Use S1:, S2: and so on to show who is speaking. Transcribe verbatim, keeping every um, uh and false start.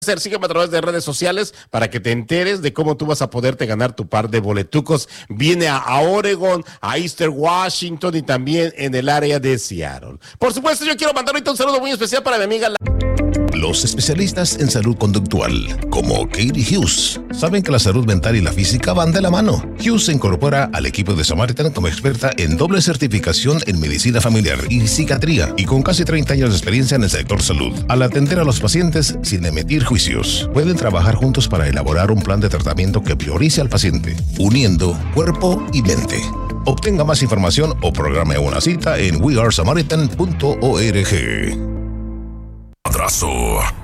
S1: hacer, sígueme a través de redes sociales para que te enteres de cómo tú vas a poderte ganar tu par de boletucos. Viene a, a Oregon, a Eastern Washington y también en el área de Seattle. Por supuesto, yo quiero mandar ahorita un saludo muy especial para mi amiga la...
S2: Los especialistas en salud conductual, como Katie Hughes, saben que la salud mental y la física van de la mano. Hughes se incorpora al equipo de Samaritan como experta en doble certificación en medicina familiar y psiquiatría y con casi treinta años de experiencia en el sector salud. Al atender a los pacientes sin emitir juicios, pueden trabajar juntos para elaborar un plan de tratamiento que priorice al paciente, uniendo cuerpo y mente. Obtenga más información o programe una cita en we are samaritan punto org.
S3: Atraso.